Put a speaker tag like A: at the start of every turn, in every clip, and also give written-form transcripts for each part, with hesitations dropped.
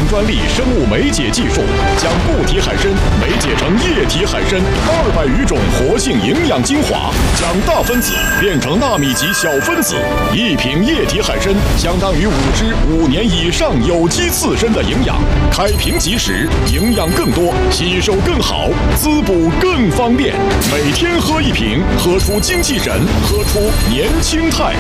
A: 专利生物酶解技术，将固体海参酶解成液体海参200余种活性营养精华，将大分子变成纳米级小分子。1瓶液体海参相当于5只5年以上有机刺参的营养，开瓶即食，营养更多，吸收更好，滋补更方便。每天喝1瓶，喝出精气神，喝出年轻态。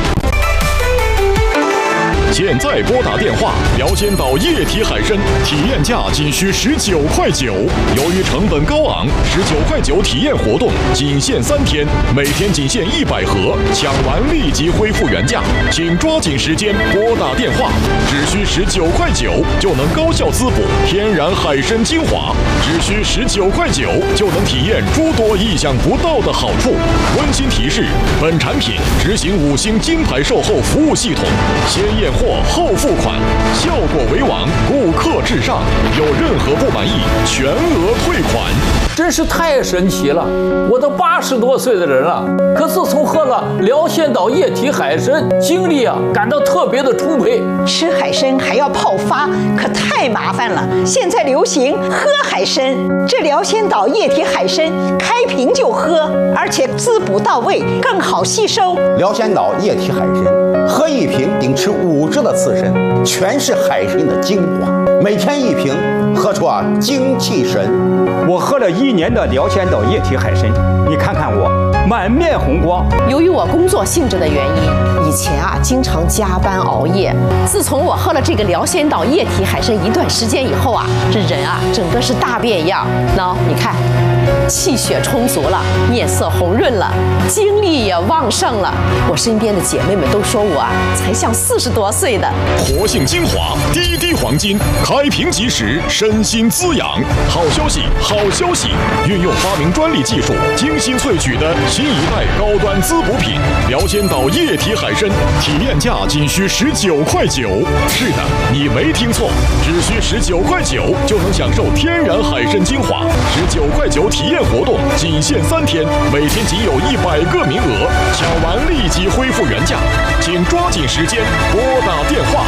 A: 现在拨打电话，辽仙岛液体海参体验价仅需19.9块。由于成本高昂，19.9块体验活动仅限3天，每天仅限100盒，抢完立即恢复原价，请抓紧时间拨打电话，只需19.9块就能高效滋补天然海参精华，只需19.9块就能体验诸多意想不到的好处。温馨提示：本产品执行5星金牌售后服务系统，先验货后付款，效果为王，顾客至上，有任何不满意全额退款。
B: 真是太神奇了！我都80多岁的人了，可自从喝了辽仙岛液体海参，精力感到特别的充沛。
C: 吃海参还要泡发，可太麻烦了。现在流行喝海参，这辽仙岛液体海参开瓶就喝，而且滋补到位，更好吸收。
D: 辽仙岛液体海参，喝1瓶顶吃5只的刺参，全是海参的精华，每天1瓶，喝出精气神。
E: 我喝了1年的辽仙岛液体海参，你看看我满面红光。
F: 由于我工作性质的原因，以前经常加班熬夜。自从我喝了这个辽仙岛液体海参一段时间以后这人整个是大变样。你看，气血充足了，面色红润了，精力也旺盛了。我身边的姐妹们都说我才像40多岁的。
A: 活性精华，滴滴黄金，开瓶即食，身心滋养。好消息，好消息！运用发明专利技术，精心萃取的新一代高端滋补品——辽仙岛液体海参，体验价仅需19.9块。是的，你没听错，只需19.9块就能享受天然海参精华。19.9块体验活动仅限3天，每天仅有100个名额，抢完立即恢复原价，请抓紧时间拨打电话。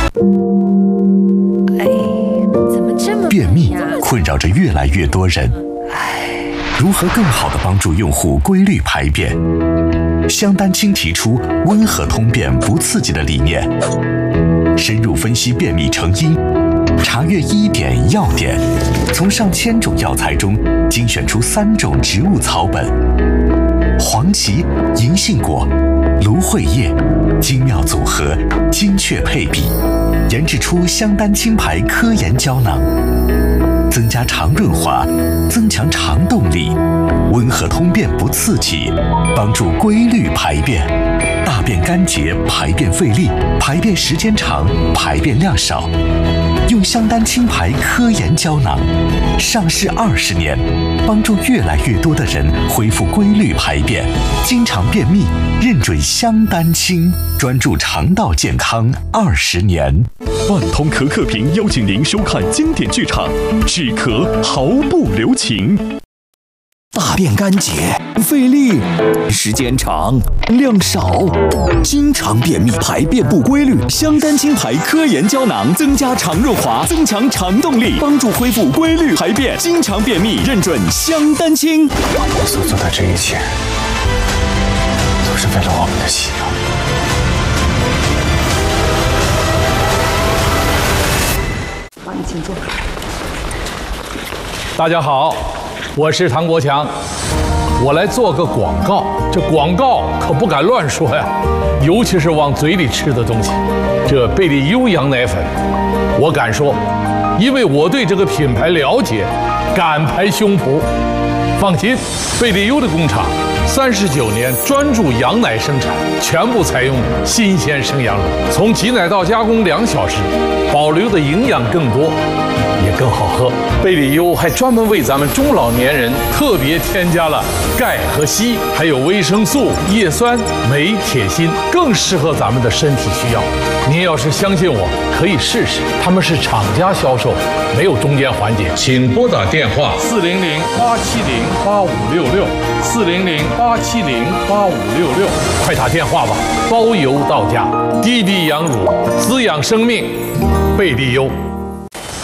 G: 便秘困扰着越来越多人，如何更好地帮助用户规律排便？香丹青提出温和通便不刺激的理念，深入分析便秘成因，查阅医典药典，从上千种药材中精选出3种植物草本：黄芪、银杏果、芦荟叶，精妙组合，精确配比，研制出香丹青牌科研胶囊，增加肠润滑，增强肠动力，温和通便不刺激，帮助规律排便，大便干结，排便费力，排便时间长，排便量少。用香丹青牌科研胶囊，上市20年，帮助越来越多的人恢复规律排便。经常便秘，认准香丹青，专注肠道健康20年。
A: 万通可可瓶邀请您收看经典剧场，止咳毫不留情。
H: 大便干结，费力，时间长，量少，经常便秘，排便不规律。香丹青牌科研胶囊增加肠润滑，增强肠动力，帮助恢复规律排便。经常便秘，认准香丹青。
I: 我所做的这一切，都是为了我们的信仰。
C: 帮你请坐。
B: 大家好，我是唐国强，我来做个广告。这广告可不敢乱说呀，尤其是往嘴里吃的东西。这贝利优羊奶粉，我敢说，因为我对这个品牌了解，敢拍胸脯。放心，贝利优的工厂39年专注羊奶生产，全部采用新鲜生羊乳，从挤奶到加工2小时，保留的营养更多，也更好喝。贝利优还专门为咱们中老年人特别添加了钙和硒，还有维生素、叶酸、镁、铁、锌，更适合咱们的身体需要。您要是相信我，可以试试。他们是厂家销售，没有中间环节。请拨打电话400-870-8566，400-870-8566，快打电话吧，包邮到家。滴滴羊乳，滋养生命，贝利优。